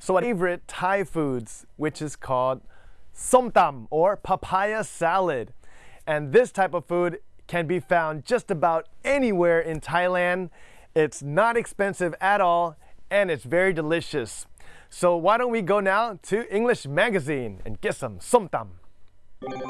So my favorite Thai foods, which is called som tam or papaya salad. And this type of food can be found just about anywhere in Thailand. It's not expensive at all and it's very delicious. So why don't we go now to English Magazine and get some som tam.